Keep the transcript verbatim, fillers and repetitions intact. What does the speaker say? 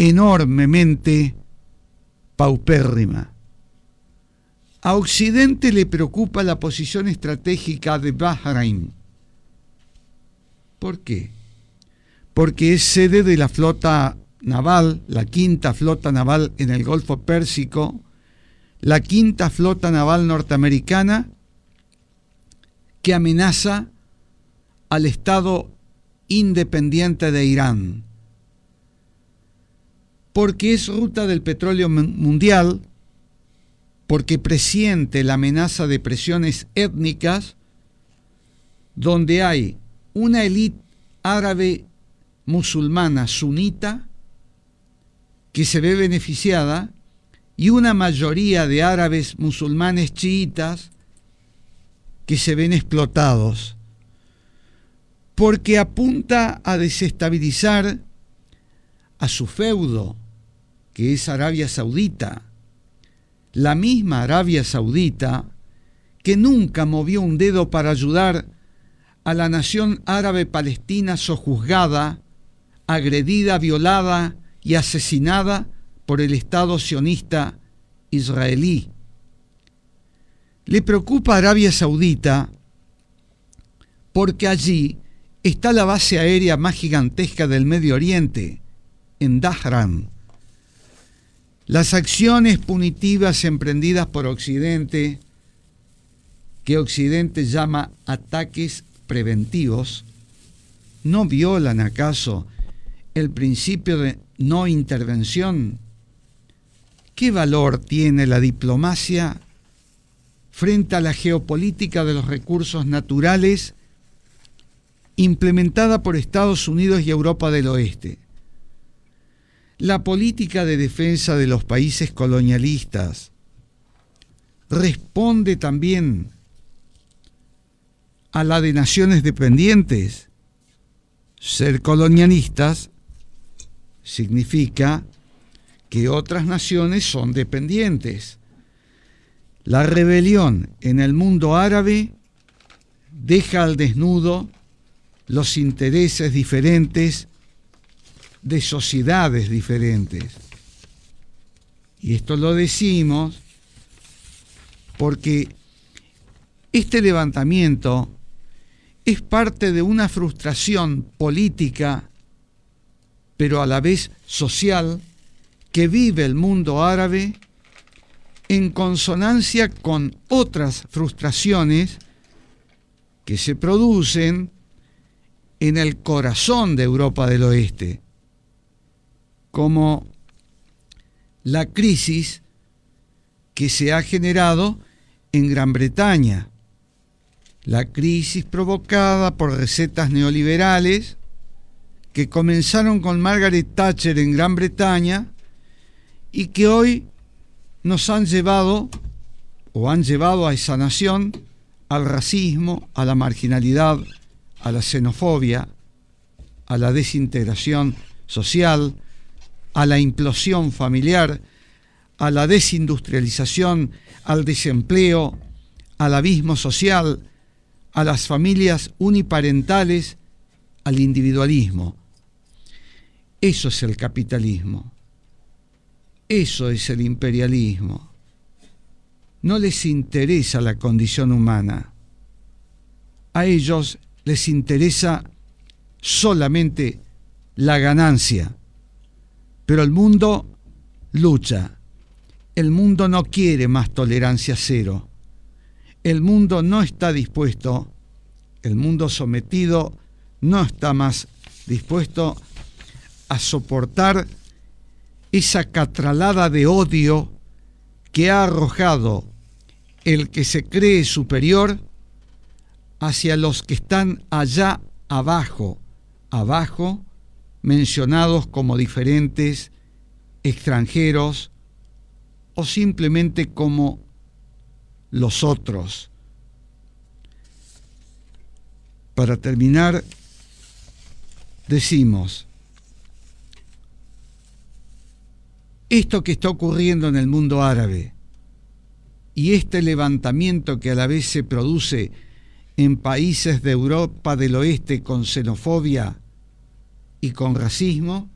enormemente paupérrima. A Occidente le preocupa la posición estratégica de Bahrein. ¿Por qué? Porque es sede de la flota naval, la quinta flota naval en el Golfo Pérsico, la quinta flota naval norteamericana que amenaza al Estado independiente de Irán, porque es ruta del petróleo mundial, porque presiente la amenaza de presiones étnicas, donde hay una élite árabe musulmana sunita que se ve beneficiada y una mayoría de árabes musulmanes chiitas que se ven explotados, porque apunta a desestabilizar a su feudo, que es Arabia Saudita, la misma Arabia Saudita que nunca movió un dedo para ayudar a la nación árabe palestina sojuzgada, agredida, violada y asesinada por el Estado sionista israelí. Le preocupa a Arabia Saudita porque allí está la base aérea más gigantesca del Medio Oriente, en Dhahran. Las acciones punitivas emprendidas por Occidente, que Occidente llama ataques preventivos, ¿no violan acaso el principio de no intervención? ¿Qué valor tiene la diplomacia frente a la geopolítica de los recursos naturales implementada por Estados Unidos y Europa del Oeste? La política de defensa de los países colonialistas responde también a la de naciones dependientes. Ser colonialistas significa que otras naciones son dependientes. La rebelión en el mundo árabe deja al desnudo los intereses diferentes de sociedades diferentes. Y esto lo decimos porque este levantamiento es parte de una frustración política, pero a la vez social, que vive el mundo árabe en consonancia con otras frustraciones que se producen en el corazón de Europa del Oeste, como la crisis que se ha generado en Gran Bretaña, la crisis provocada por recetas neoliberales que comenzaron con Margaret Thatcher en Gran Bretaña y que hoy nos han llevado o han llevado a esa nación al racismo, a la marginalidad, a la xenofobia, a la desintegración social, a la implosión familiar, a la desindustrialización, al desempleo, al abismo social, a las familias uniparentales, al individualismo. Eso es el capitalismo. Eso es el imperialismo. No les interesa la condición humana. A ellos les interesa solamente la ganancia. Pero el mundo lucha. El mundo no quiere más tolerancia cero. El mundo no está dispuesto, el mundo sometido no está más dispuesto a soportar esa catralada de odio que ha arrojado el que se cree superior hacia los que están allá abajo, abajo, mencionados como diferentes, extranjeros o simplemente como los otros. Para terminar, decimos, esto que está ocurriendo en el mundo árabe y este levantamiento que a la vez se produce en países de Europa del Oeste con xenofobia y con racismo,